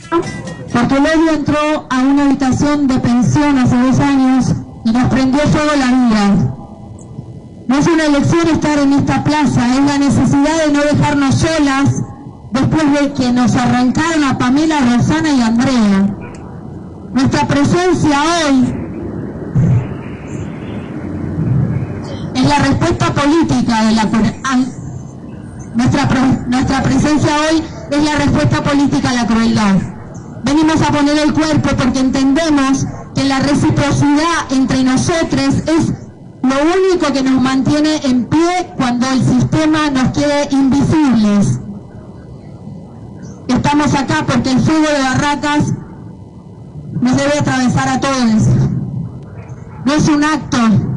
porque el odio entró a una habitación de pensión hace 2 años y nos prendió fuego la vida. No es una elección estar en esta plaza, es la necesidad de no dejarnos solas después de que nos arrancaron a Pamela, Roxana y Andrea. Nuestra presencia hoy es la respuesta política de la nuestra presencia hoy es la respuesta política a la crueldad. Venimos a poner el cuerpo porque entendemos que la reciprocidad entre nosotros es lo único que nos mantiene en pie cuando el sistema nos quiere invisibles. Estamos acá porque el fuego de Barracas nos debe atravesar a todos. No es un acto,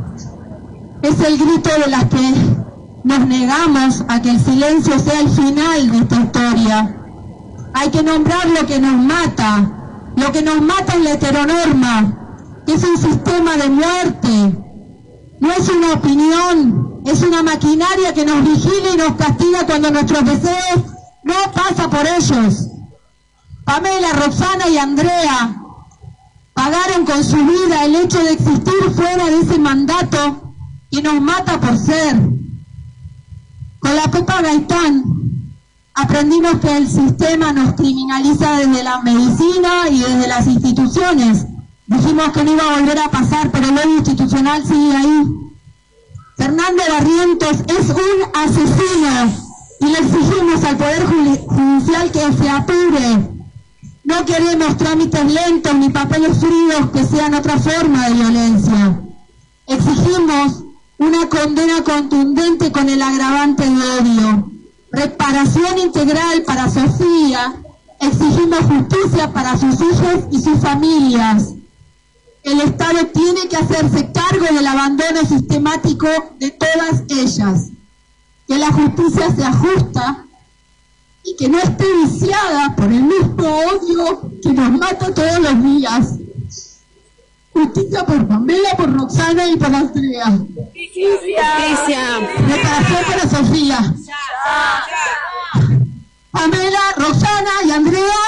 es el grito de las que nos negamos a que el silencio sea el final de esta historia. Hay que nombrar lo que nos mata. Lo que nos mata es la heteronorma, que es un sistema de muerte. No es una opinión, es una maquinaria que nos vigila y nos castiga cuando nuestros deseos no pasan por ellos. Pamela, Roxana y Andrea pagaron con su vida el hecho de existir fuera de ese mandato que nos mata por ser. Con la Pepa Gaitán aprendimos que el sistema nos criminaliza desde la medicina y desde las instituciones. Dijimos que no iba a volver a pasar, pero el odio institucional sigue ahí. Fernando Barrientos es un asesino y le exigimos al Poder Judicial que se apure. No queremos trámites lentos ni papeles fríos que sean otra forma de violencia. Exigimos una condena contundente con el agravante de odio. Reparación integral para Sofía. Exigimos justicia para sus hijos y sus familias. El Estado tiene que hacerse cargo del abandono sistemático de todas ellas. Que la justicia sea justa y que no esté viciada por el mismo odio que nos mata todos los días. Justicia por Pamela, por Roxana y por Andrea. Justicia. Reparación para Sofía. Pamela, Roxana y Andrea